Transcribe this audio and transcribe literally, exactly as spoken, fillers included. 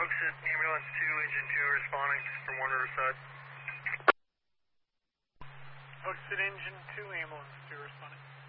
Hooksett, ambulance two, engine two responding from one Riverside. Hooksett, engine two, ambulance two responding.